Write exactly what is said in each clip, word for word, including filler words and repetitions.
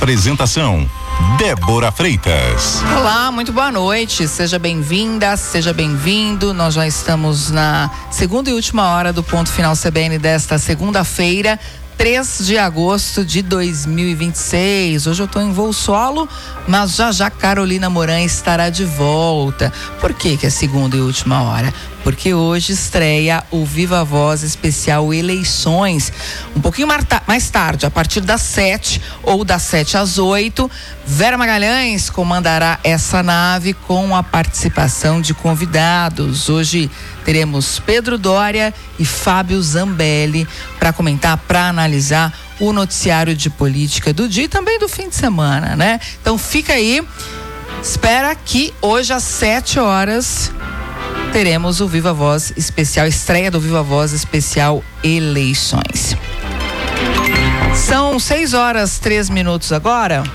Apresentação: Débora Freitas. Olá, muito boa noite. Seja bem-vinda, seja bem-vindo. Nós já estamos na segunda e última hora do Ponto Final C B N desta segunda-feira, três de agosto de dois mil e vinte e seis. Hoje eu estou em voo solo, mas já já Carolina Moran estará de volta. Por que que é segunda e última hora? Porque hoje estreia o Viva Voz especial Eleições. Um pouquinho mais tarde, a partir das sete ou das sete às oito, Vera Magalhães comandará essa nave com a participação de convidados. Hoje teremos Pedro Doria e Fábio Zambelli para comentar, para analisar o noticiário de política do dia e também do fim de semana, né? Então fica aí, espera que hoje às sete horas teremos o Viva Voz especial, estreia do Viva Voz especial Eleições. São seis horas, três minutos agora.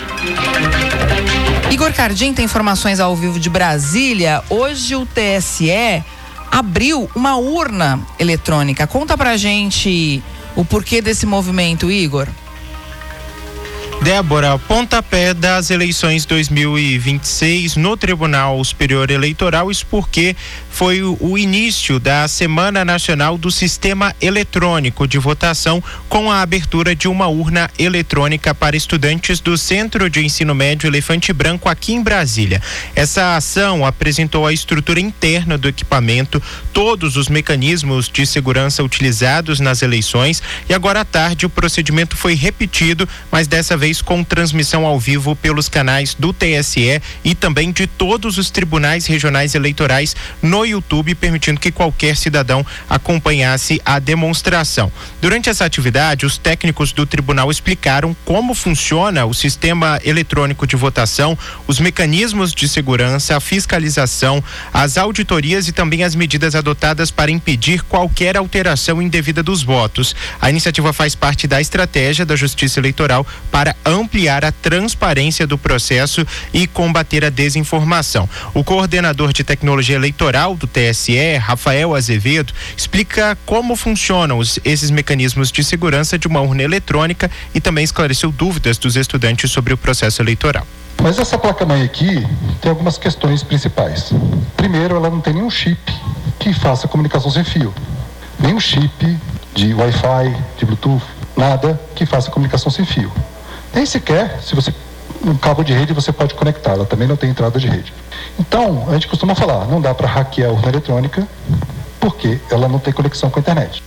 Igor Cardim tem informações ao vivo de Brasília. Hoje o T S E abriu uma urna eletrônica. Conta pra gente o porquê desse movimento, Igor. Débora, pontapé das eleições dois mil e vinte e seis no Tribunal Superior Eleitoral, isso porque foi o, o início da Semana Nacional do Sistema Eletrônico de Votação, com a abertura de uma urna eletrônica para estudantes do Centro de Ensino Médio Elefante Branco aqui em Brasília. Essa ação apresentou a estrutura interna do equipamento, todos os mecanismos de segurança utilizados nas eleições, e agora à tarde o procedimento foi repetido, mas dessa vez com transmissão ao vivo pelos canais do T S E e também de todos os tribunais regionais eleitorais no YouTube, permitindo que qualquer cidadão acompanhasse a demonstração. Durante essa atividade, os técnicos do tribunal explicaram como funciona o sistema eletrônico de votação, os mecanismos de segurança, a fiscalização, as auditorias e também as medidas adotadas para impedir qualquer alteração indevida dos votos. A iniciativa faz parte da estratégia da Justiça Eleitoral para ampliar a transparência do processo e combater a desinformação. O coordenador de tecnologia eleitoral do T S E, Rafael Azevedo, explica como funcionam os, esses mecanismos de segurança de uma urna eletrônica e também esclareceu dúvidas dos estudantes sobre o processo eleitoral. Mas essa placa-mãe aqui tem algumas questões principais. Primeiro, ela não tem nenhum chip que faça comunicação sem fio. Nenhum chip de Wi-Fi, de Bluetooth, nada que faça comunicação sem fio. Nem sequer, se você um cabo de rede você pode conectar, ela também não tem entrada de rede. Então, a gente costuma falar, não dá para hackear a urna eletrônica porque ela não tem conexão com a internet.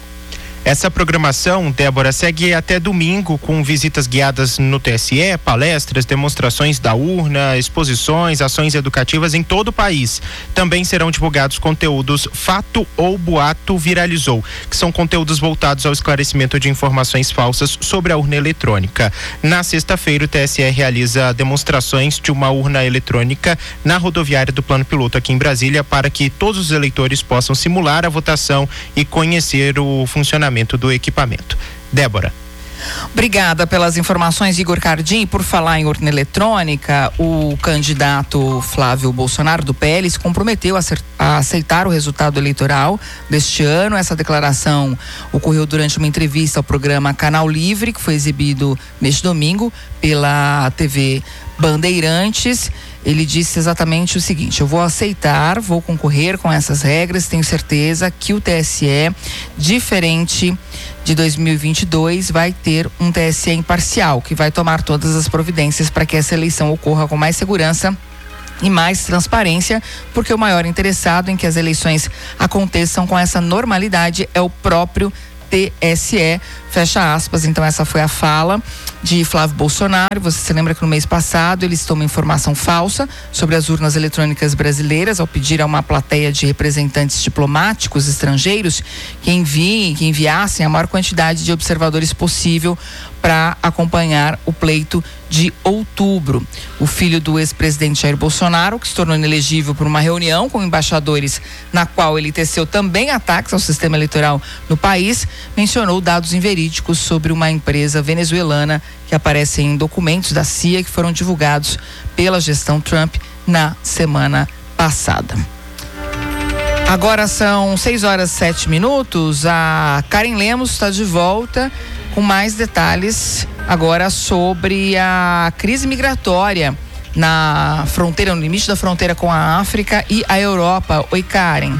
Essa programação, Débora, segue até domingo com visitas guiadas no T S E, palestras, demonstrações da urna, exposições, ações educativas em todo o país. Também serão divulgados conteúdos Fato ou Boato Viralizou, que são conteúdos voltados ao esclarecimento de informações falsas sobre a urna eletrônica. Na sexta-feira, o T S E realiza demonstrações de uma urna eletrônica na rodoviária do Plano Piloto aqui em Brasília, para que todos os eleitores possam simular a votação e conhecer o funcionamento do equipamento. Débora. Obrigada pelas informações, Igor Cardim. Por falar em urna eletrônica, o candidato Flávio Bolsonaro, do P L, se comprometeu a aceitar o resultado eleitoral deste ano. Essa declaração ocorreu durante uma entrevista ao programa Canal Livre, que foi exibido neste domingo pela T V Bandeirantes. Ele disse exatamente o seguinte: eu vou aceitar, vou concorrer com essas regras, tenho certeza que o T S E, diferente de dois mil e vinte e dois, vai ter um T S E imparcial, que vai tomar todas as providências para que essa eleição ocorra com mais segurança e mais transparência, porque o maior interessado em que as eleições aconteçam com essa normalidade é o próprio T S E, fecha aspas. Então essa foi a fala de Flávio Bolsonaro. Você se lembra que no mês passado ele citou uma informação falsa sobre as urnas eletrônicas brasileiras ao pedir a uma plateia de representantes diplomáticos estrangeiros que enviem, que enviassem a maior quantidade de observadores possível para acompanhar o pleito de outubro. O filho do ex-presidente Jair Bolsonaro, que se tornou inelegível por uma reunião com embaixadores na qual ele teceu também ataques ao sistema eleitoral no país, mencionou dados inverídicos sobre uma empresa venezuelana que aparecem em documentos da C I A que foram divulgados pela gestão Trump na semana passada. Agora são seis horas e sete minutos. A Karen Lemos está de volta com mais detalhes agora sobre a crise migratória na fronteira, no limite da fronteira com a África e a Europa. Oi, Karen.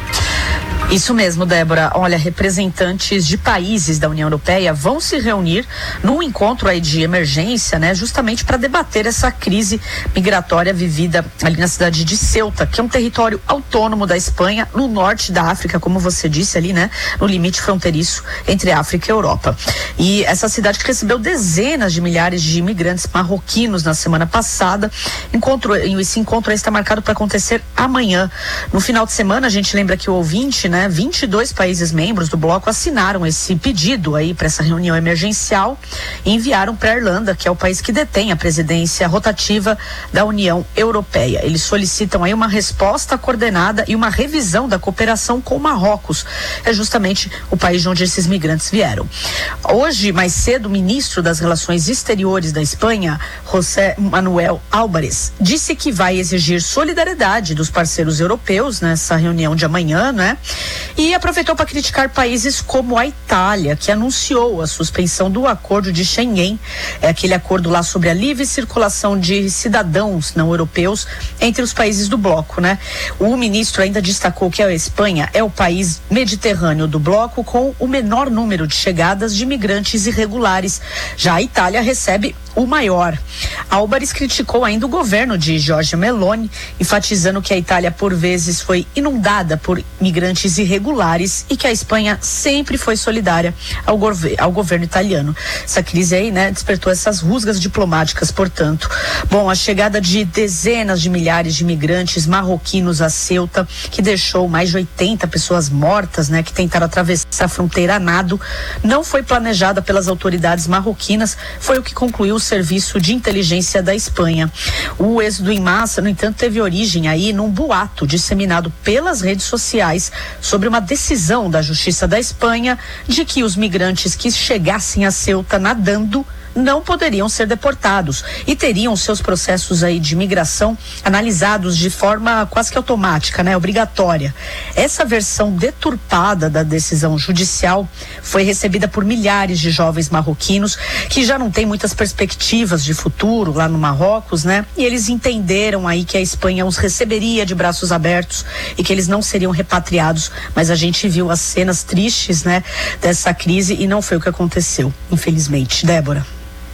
Isso mesmo, Débora. Olha, representantes de países da União Europeia vão se reunir num encontro aí de emergência, né? Justamente para debater essa crise migratória vivida ali na cidade de Ceuta, que é um território autônomo da Espanha, no norte da África, como você disse ali, né? No limite fronteiriço entre África e Europa. E essa cidade que recebeu dezenas de milhares de imigrantes marroquinos na semana passada, encontro, esse encontro aí está marcado para acontecer amanhã. No final de semana, a gente lembra que o ouvinte, né? vinte e dois países membros do bloco assinaram esse pedido aí para essa reunião emergencial e enviaram para a Irlanda, que é o país que detém a presidência rotativa da União Europeia. Eles solicitam aí uma resposta coordenada e uma revisão da cooperação com Marrocos. É justamente o país de onde esses migrantes vieram. Hoje, mais cedo, o ministro das Relações Exteriores da Espanha, José Manuel Álvares, disse que vai exigir solidariedade dos parceiros europeus nessa reunião de amanhã, né? E aproveitou para criticar países como a Itália, que anunciou a suspensão do acordo de Schengen, é aquele acordo lá sobre a livre circulação de cidadãos não europeus entre os países do bloco, né? O ministro ainda destacou que a Espanha é o país mediterrâneo do bloco com o menor número de chegadas de imigrantes irregulares. Já a Itália recebe o maior. Álvares criticou ainda o governo de Giorgia Meloni, enfatizando que a Itália por vezes foi inundada por migrantes irregulares e que a Espanha sempre foi solidária ao, gover- ao governo italiano. Essa crise aí, né, despertou essas rusgas diplomáticas, portanto. Bom, a chegada de dezenas de milhares de imigrantes marroquinos a Ceuta, que deixou mais de oitenta pessoas mortas, né, que tentaram atravessar a fronteira a nado, não foi planejada pelas autoridades marroquinas, foi o que concluiu o Serviço de Inteligência da Espanha. O êxodo em massa, no entanto, teve origem aí num boato disseminado pelas redes sociais sobre uma decisão da Justiça da Espanha de que os migrantes que chegassem a Ceuta nadando não poderiam ser deportados e teriam seus processos aí de migração analisados de forma quase que automática, né, obrigatória. Essa versão deturpada da decisão judicial foi recebida por milhares de jovens marroquinos que já não têm muitas perspectivas de futuro lá no Marrocos, né? E eles entenderam aí que a Espanha os receberia de braços abertos e que eles não seriam repatriados, mas a gente viu as cenas tristes, né, dessa crise e não foi o que aconteceu, infelizmente. Débora.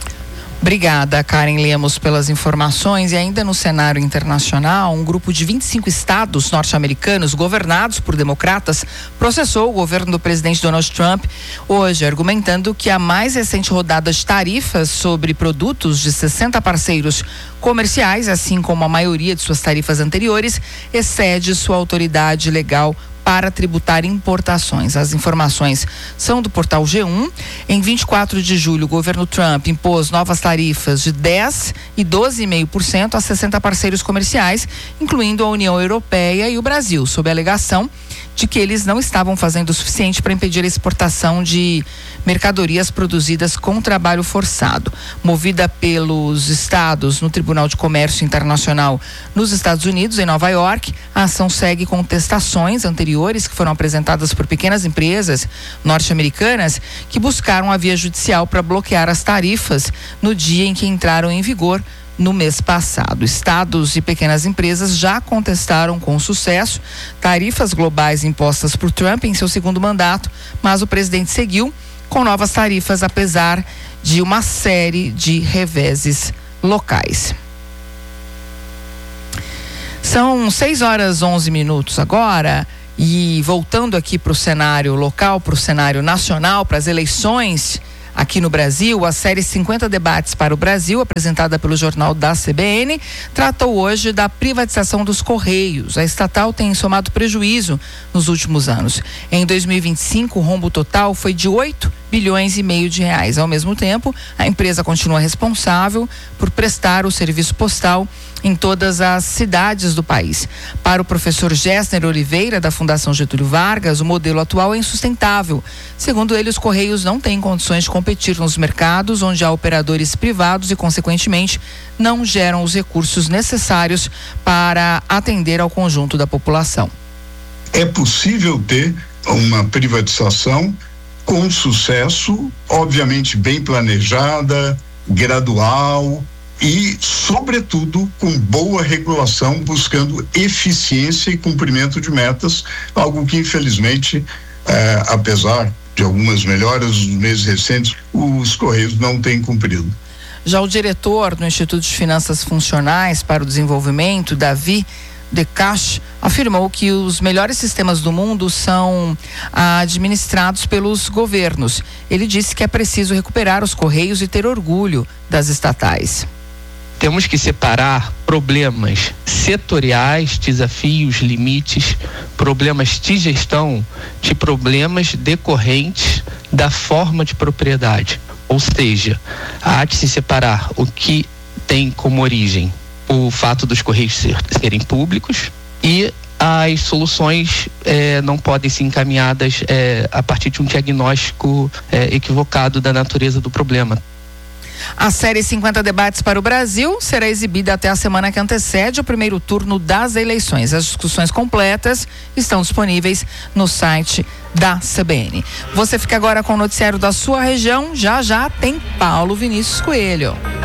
Obrigada, Karen Lemos, pelas informações. E ainda no cenário internacional, um grupo de vinte e cinco estados norte-americanos governados por democratas processou o governo do presidente Donald Trump hoje, argumentando que a mais recente rodada de tarifas sobre produtos de sessenta parceiros comerciais, assim como a maioria de suas tarifas anteriores, excede sua autoridade legal para tributar importações. As informações são do portal G um. Em vinte e quatro de julho, o governo Trump impôs novas tarifas de dez e doze vírgula cinco por cento a sessenta parceiros comerciais, incluindo a União Europeia e o Brasil, sob a alegação de que eles não estavam fazendo o suficiente para impedir a exportação de mercadorias produzidas com trabalho forçado. Movida pelos estados no Tribunal de Comércio Internacional nos Estados Unidos, em Nova York, a ação segue contestações anteriores que foram apresentadas por pequenas empresas norte-americanas que buscaram a via judicial para bloquear as tarifas no dia em que entraram em vigor no mês passado. Estados e pequenas empresas já contestaram com sucesso tarifas globais impostas por Trump em seu segundo mandato, mas o presidente seguiu com novas tarifas, apesar de uma série de reveses locais. São seis horas onze minutos agora, e voltando aqui para o cenário local, para o cenário nacional, para as eleições aqui no Brasil, a série cinquenta Debates para o Brasil, apresentada pelo Jornal da C B N, tratou hoje da privatização dos Correios. A estatal tem somado prejuízo nos últimos anos. Em dois mil e vinte e cinco, o rombo total foi de oito bilhões e meio de reais. Ao mesmo tempo, a empresa continua responsável por prestar o serviço postal em todas as cidades do país. Para o professor Gessner Oliveira, da Fundação Getúlio Vargas, o modelo atual é insustentável. Segundo ele, os Correios não têm condições de competir nos mercados onde há operadores privados e, consequentemente, não geram os recursos necessários para atender ao conjunto da população. É possível ter uma privatização com sucesso, obviamente bem planejada, gradual e, sobretudo, com boa regulação, buscando eficiência e cumprimento de metas, algo que, infelizmente, eh, apesar de algumas melhoras nos meses recentes, os Correios não têm cumprido. Já o diretor do Instituto de Finanças Funcionais para o Desenvolvimento, Davi Decache, afirmou que os melhores sistemas do mundo são administrados pelos governos. Ele disse que é preciso recuperar os Correios e ter orgulho das estatais. Temos que separar problemas setoriais, desafios, limites, problemas de gestão, de problemas decorrentes da forma de propriedade. Ou seja, há de se separar o que tem como origem o fato dos Correios ser, serem públicos e as soluções eh, não podem ser encaminhadas eh, a partir de um diagnóstico eh, equivocado da natureza do problema. A série cinquenta Debates para o Brasil será exibida até a semana que antecede o primeiro turno das eleições. As discussões completas estão disponíveis no site da C B N. Você fica agora com o noticiário da sua região. Já já tem Paulo Vinícius Coelho.